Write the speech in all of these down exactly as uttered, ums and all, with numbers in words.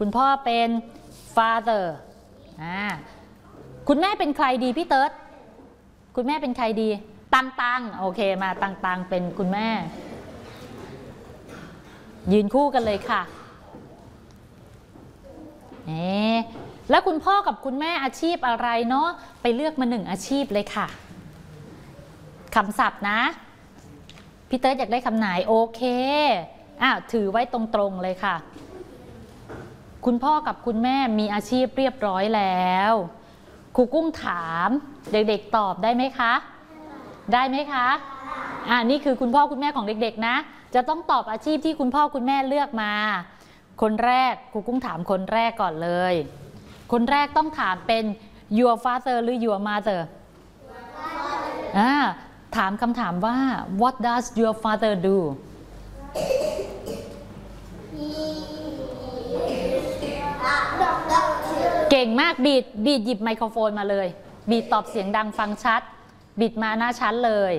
คุณพ่อเป็น father อ่าคุณแม่เป็นใครดีพี่เติร์ดคุณแม่เป็นใครดีตังตังโอเคมาตังตังเป็นคุณแม่ยืนคู่กันเลยค่ะเอ๊ะแล้วคุณพ่อกับคุณแม่อาชีพอะไรเนาะไปเลือกมาหนึ่งอาชีพเลยค่ะคำศัพท์นะพี่เติร์ดอยากได้คำไหนโอเคอ้าวถือไว้ตรงๆเลยค่ะคุณพ่อกับคุณแม่มีอาชีพเรียบร้อยแล้วครูกุ้งถามเด็กๆตอบได้ไหมคะได้ไหมคะอ่านี่คือคุณพ่อคุณแม่ของเด็กๆนะจะต้องตอบอาชีพที่คุณพ่อคุณแม่เลือกมาคนแรกครูกุ้งถามคนแรกก่อนเลยคนแรกต้องถามเป็น your father หรือ your mother อ่าถามคำถามว่า what does your father do เก่งมากบีดบีดหยิบไมโครโฟนมาเลยบีดตอบเสียงดังฟังชัดบีดมาหน้าชั้นเลย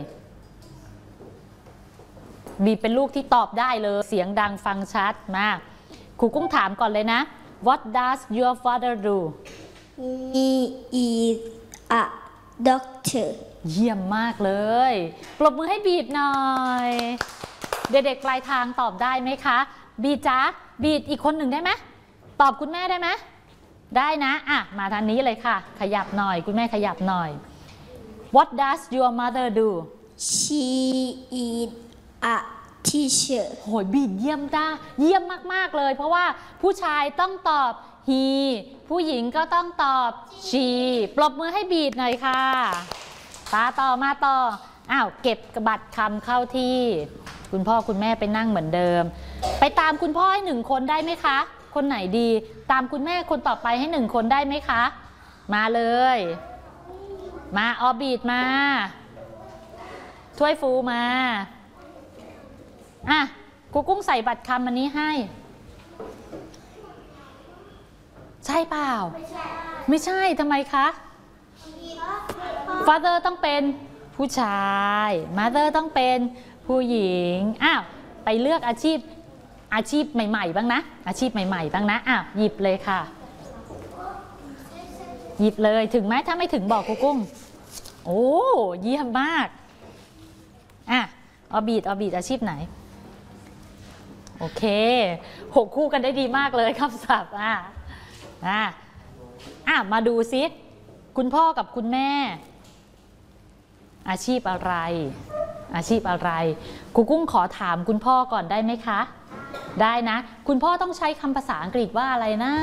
บีดเป็นลูกที่ตอบได้เลยเสียงดังฟังชัดมากครูกุ้งถามก่อนเลยนะ what does your father do He is a doctor เยี่ยมมากเลยปรบมือให้บีดหน่อยเด็กๆปลายทางตอบได้ไหมคะบีดจ๊ะบีดอีกคนหนึ่งได้ไหมตอบคุณแม่ได้ไหมได้นะอ่ะมาทางนี้เลยค่ะขยับหน่อยคุณแม่ขยับหน่อย What does your mother do She is a teacher โหยบีดเยี่ยมจ้าเยี่ยมมากๆเลยเพราะว่าผู้ชายต้องตอบ he ผู้หญิงก็ต้องตอบ she ปรบมือให้บีดหน่อยค่ะตาต่อมาต่ออ้าวเก็บกระบัตรคำเข้าที่คุณพ่อคุณแม่ไปนั่งเหมือนเดิมไปตามคุณพ่อให้หนึ่งคนได้ไหมคะคนไหนดีตามคุณแม่คนต่อไปให้หนึ่งคนได้ไหมคะมาเลยมาออบีดมาถ้วยฟูมาอ่ะกูกุ้งใส่บัตรคำอันนี้ให้ใช่เปล่าไม่ใช่ไม่ใช่ทำไมคะ father ต้องเป็นผู้ชาย mother ต้องเป็นผู้หญิงอ้าวไปเลือกอาชีพอาชีพใหม่ๆบ้างนะอาชีพใหม่ๆบ้างนะอ้าวหยิบเลยค่ะหยิบเลยถึงไหมถ้าไม่ถึงบอกกูกุ้งโอ้เยี่ยมมากอ่ะออบีดออบีดอาชีพไหนโอเคหกคู่กันได้ดีมากเลยคำศัพท์อ่ะอ่ะอ่ะมาดูซิคุณพ่อกับคุณแม่อาชีพอะไรอาชีพอะไรครูกุ้งขอถามคุณพ่อก่อนได้ไหมคะได้นะคุณพ่อต้องใช้คำภาษาอังกฤษว่าอะไรนะ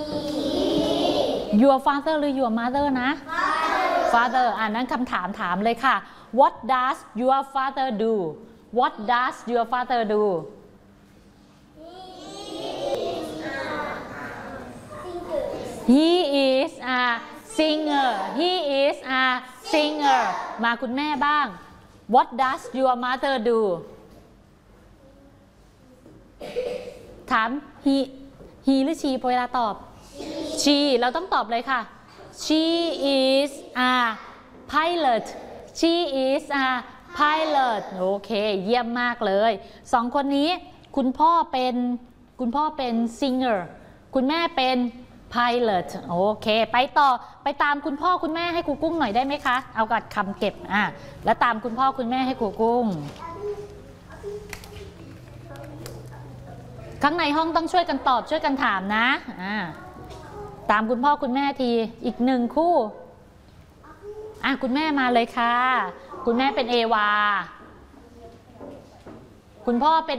your father หรือ your mother นะ father อ่านั้นคำถามถามเลยค่ะ what does your father do what does your father do he is a singer he is a singer มาคุณแม่บ้าง what does your mother doถาม he he หรือ she พอเวลาตอบ she เราต้องตอบเลยค่ะ she is a pilot she is a pilot โอเคเยี่ยมมากเลยสองคนนี้คุณพ่อเป็นคุณพ่อเป็น singer คุณแม่เป็น pilot โอเคไปต่อไปตามคุณพ่อคุณแม่ให้ครูกุ้งหน่อยได้ไหมคะเอากัดคำเก็บอ่ะแล้วตามคุณพ่อคุณแม่ให้ครูกุ้งข้างในห้องต้องช่วยกันตอบช่วยกันถามนะอ่าตามคุณพ่อคุณแม่ทีอีกหนึ่งคู่อ่ะคุณแม่มาเลยค่ะคุณแม่เป็นเอวาคุณพ่อเป็น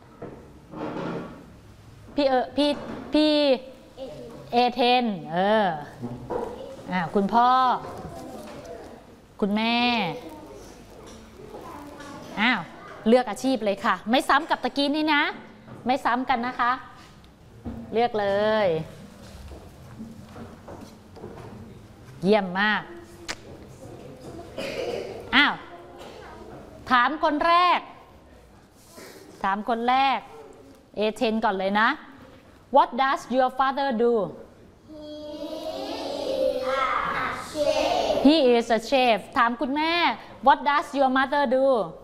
พี่เออพี่พี่เอเทนเอออ่ะคุณพ่อคุณแม่อ้าวเลือกอาชีพเลยค่ะไม่ซ้ำกับตะกี้นี่นะไม่ซ้ำกันนะคะเลือกเลยเยี่ยมมากอ้าวถามคนแรกถามคนแรกเอเทนก่อนเลยนะ What does your father do He is a chef ถามคุณแม่ What does your mother do